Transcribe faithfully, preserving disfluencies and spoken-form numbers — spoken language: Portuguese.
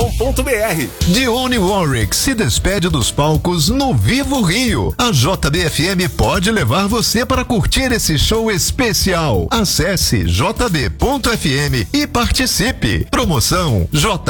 com ponto b r. Dionne Warwick se despede dos palcos no Vivo Rio. A J B F M pode levar você para curtir esse show especial. Acesse j b ponto f m e participe. Promoção J